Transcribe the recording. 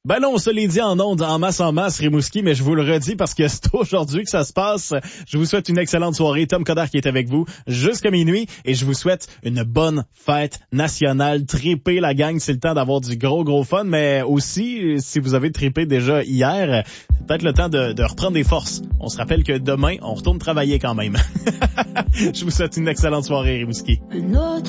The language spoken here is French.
Ben non, on se l'est dit en ondes, en masse, Rimouski, mais je vous le redis parce que c'est aujourd'hui que ça se passe. Je vous souhaite une excellente soirée. Tom Coderre qui est avec vous jusqu'à minuit et je vous souhaite une bonne fête nationale. Tripez la gang, c'est le temps d'avoir du gros fun, mais aussi, si vous avez trippé déjà hier, c'est peut-être le temps de reprendre des forces. On se rappelle que demain, on retourne travailler quand même. Je vous souhaite une excellente soirée, Rimouski.